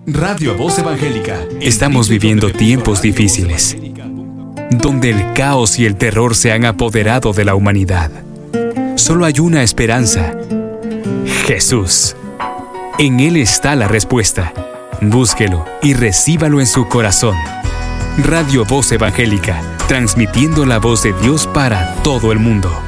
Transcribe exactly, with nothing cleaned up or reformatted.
Radio Voz Evangélica. Estamos viviendo tiempos difíciles, donde el caos y el terror se han apoderado de la humanidad. Solo hay una esperanza: Jesús. En Él está la respuesta. Búsquelo y recíbalo en su corazón. Radio Voz Evangélica, transmitiendo la voz de Dios para todo el mundo.